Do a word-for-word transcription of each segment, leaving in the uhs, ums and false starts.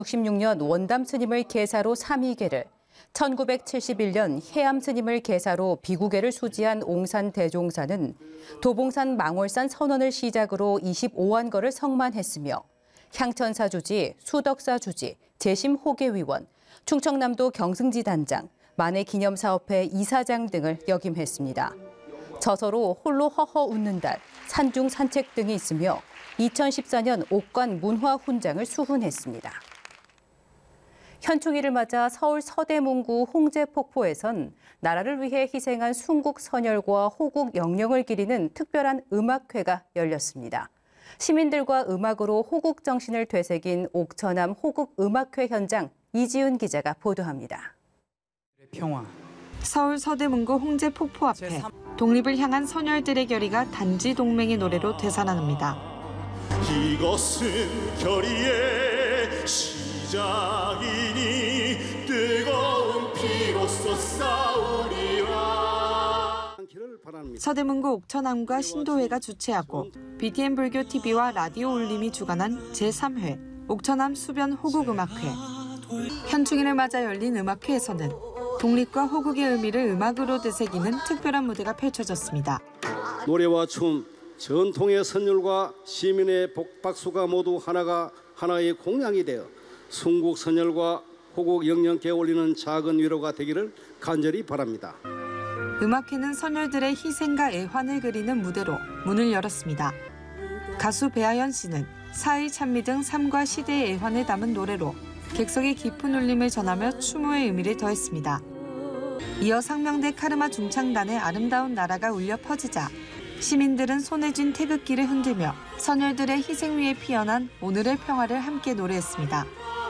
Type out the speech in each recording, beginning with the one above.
육십육 년 원담 스님을 계사로 삼위계를, 천구백칠십일 년 해암 스님을 계사로 비구계를 수지한 옹산 대종사는 도봉산 망월산 선언을 시작으로 이십오만 거를 성만했으며 향천사 주지, 수덕사 주지, 재심 호계위원, 충청남도 경승지 단장, 만해 기념사업회 이사장 등을 역임했습니다. 저서로 홀로 허허 웃는 달, 산중 산책 등이 있으며 이천십사 년 옥관 문화훈장을 수훈했습니다. 현충일을 맞아 서울 서대문구 홍제폭포에선 나라를 위해 희생한 순국 선열과 호국 영령을 기리는 특별한 음악회가 열렸습니다. 시민들과 음악으로 호국 정신을 되새긴 옥천암 호국 음악회 현장 이지은 기자가 보도합니다. 평화. 서울 서대문구 홍제폭포 앞에 독립을 향한 선열들의 결의가 단지 동맹의 노래로 되살아납니다. 이것은 결의의 시작이니 뜨거운 피로써 싸우리라. 서대문구 옥천암과 신도회가 주최하고 비티엠 불교 티비와 라디오 울림이 주관한 제삼 회 옥천암 수변 호국음악회. 현충일을 맞아 열린 음악회에서는 독립과 호국의 의미를 음악으로 되새기는 특별한 무대가 펼쳐졌습니다. 노래와 춤, 전통의 선율과 시민의 복박수가 모두 하나가 하나의 공양이 되어 순국 선열과 호국 영령께 올리는 작은 위로가 되기를 간절히 바랍니다. 음악회는 선열들의 희생과 애환을 그리는 무대로 문을 열었습니다. 가수 배아연 씨는 사의 찬미 등 삶과 시대의 애환을 담은 노래로 객석의 깊은 울림을 전하며 추모의 의미를 더했습니다. 이어 상명대 카르마 중창단의 아름다운 나라가 울려 퍼지자 시민들은 손에 쥔 태극기를 흔들며 선열들의 희생 위에 피어난 오늘의 평화를 함께 노래했습니다.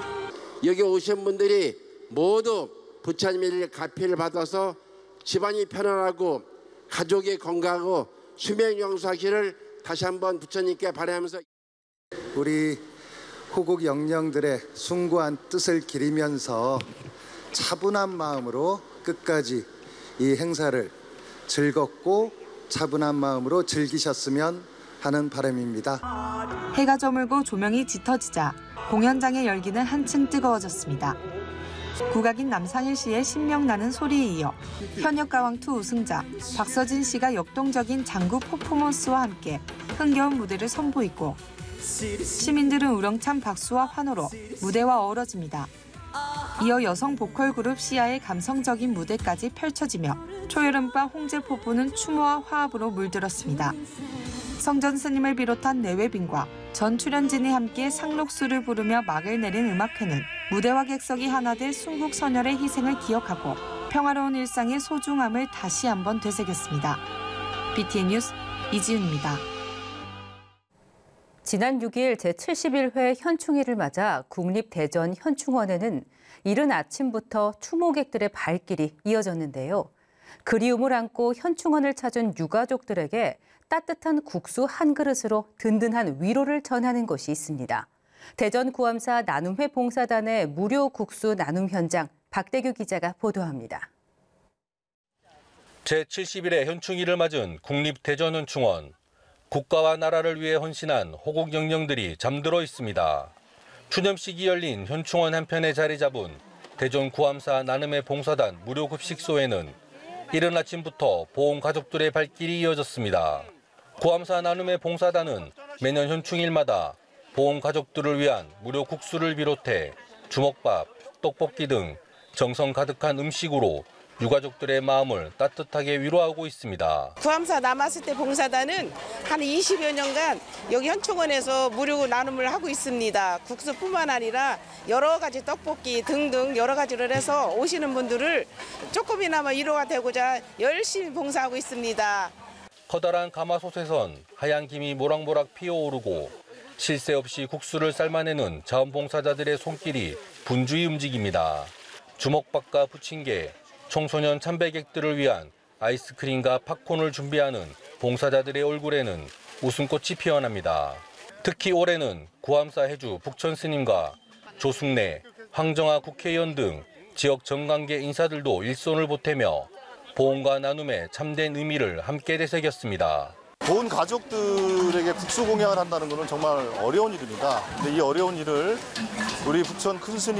여기 오신 분들이 모두 부처님의 가피를 받아서 집안이 편안하고 가족이 건강하고 수명 영수하기를 다시 한번 부처님께 바라면서 우리 호국 영령들의 숭고한 뜻을 기리면서 차분한 마음으로 끝까지 이 행사를 즐겁고 차분한 마음으로 즐기셨으면 하는 바람입니다. 해가 저물고 조명이 짙어지자 공연장의 열기는 한층 뜨거워졌습니다. 국악인 남상일 씨의 신명나는 소리에 이어 현역가왕투 우승자 박서진 씨가 역동적인 장구 퍼포먼스와 함께 흥겨운 무대를 선보이고 시민들은 우렁찬 박수와 환호로 무대와 어우러집니다. 이어 여성 보컬 그룹 시아의 감성적인 무대까지 펼쳐지며 초여름밤 홍제폭포는 추모와 화합으로 물들었습니다. 성전 스님을 비롯한 내외빈과 전 출연진이 함께 상록수를 부르며 막을 내린 음악회는 무대와 객석이 하나 돼 순국 선열의 희생을 기억하고 평화로운 일상의 소중함을 다시 한번 되새겼습니다. 비티엔 뉴스 이지은입니다. 지난 육 일 제칠십일 회 현충일을 맞아 국립대전 현충원에는 이른 아침부터 추모객들의 발길이 이어졌는데요. 그리움을 안고 현충원을 찾은 유가족들에게 따뜻한 국수 한 그릇으로 든든한 위로를 전하는 곳이 있습니다. 대전 구암사 나눔회 봉사단의 무료 국수 나눔 현장 박대규 기자가 보도합니다. 제칠십일 회 현충일을 맞은 국립대전현충원. 국가와 나라를 위해 헌신한 호국 영령들이 잠들어 있습니다. 추념식이 열린 현충원 한편에 자리 잡은 대전 구암사 나눔회 봉사단 무료 급식소에는 이른 아침부터 보험 가족들의 발길이 이어졌습니다. 구암사 나눔회 봉사단은 매년 현충일마다 보험 가족들을 위한 무료 국수를 비롯해 주먹밥, 떡볶이 등 정성 가득한 음식으로 유가족들의 마음을 따뜻하게 위로하고 있습니다. 구암사 남았을 때 봉사단은 한 이십여 년간 여기 현충원에서 무료 나눔을 하고 있습니다. 국수뿐만 아니라 여러 가지 떡볶이 등등 여러 가지를 해서 오시는 분들을 조금이나마 위로가 되고자 열심히 봉사하고 있습니다. 커다란 가마솥에선 하얀 김이 모락모락 피어오르고 쉴 새 없이 국수를 삶아내는 자원봉사자들의 손길이 분주히 움직입니다. 주먹밥과 부침개, 청소년 참배객들을 위한 아이스크림과 팝콘을 준비하는 봉사자들의 얼굴에는 웃음꽃이 피어납니다. 특히 올해는 구암사 해주 북천 스님과 조승래, 황정아 국회의원 등 지역 정관계 인사들도 일손을 보태며 보험과 나눔의 참된 의미를 함께 되새겼습니다. 온 가족들에게 국수 공양을 한다는 것은 정말 어려운 일입니다. 근데 이 어려운 일을 우리 북천 큰스님